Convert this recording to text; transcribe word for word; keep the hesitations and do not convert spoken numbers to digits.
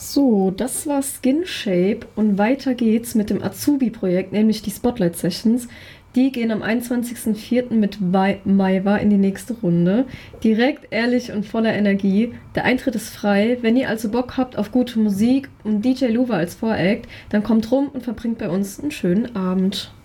So, das war Skin Shape und weiter geht's mit dem Azubi-Projekt, nämlich die Spotlight Sessions. Die gehen am einundzwanzigsten vierten mit Vai- Maiva in die nächste Runde. Direkt, ehrlich und voller Energie. Der Eintritt ist frei. Wenn ihr also Bock habt auf gute Musik und D J Luva als Voract, dann kommt rum und verbringt bei uns einen schönen Abend.